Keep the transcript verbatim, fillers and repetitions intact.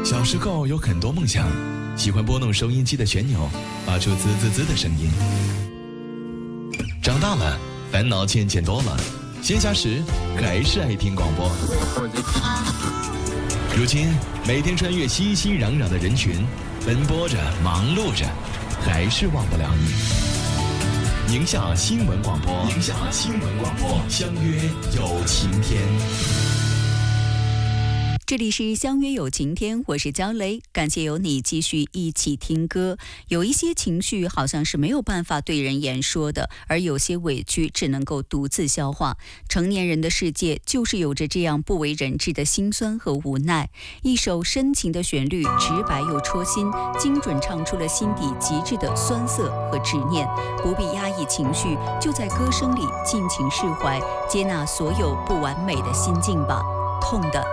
小时候有很多梦想，喜欢拨弄收音机的旋钮，发出滋滋滋的声音。长大了，烦恼渐渐多了，闲暇时还是爱听广播。如今，每天穿越熙熙攘攘的人群，奔波着，忙碌着，还是忘不了你。宁夏新闻广播，宁夏新闻广播，相约有晴天。 这里是相约有晴天，我是焦雷，感谢有你继续一起听歌。有一些情绪好像是没有办法对人言说的，而有些委屈只能够独自消化。成年人的世界就是有着这样不为人知的辛酸和无奈。一首深情的旋律，直白又戳心，精准唱出了心底极致的酸涩和执念。不必压抑情绪，就在歌声里尽情释怀，接纳所有不完美的心境吧。痛的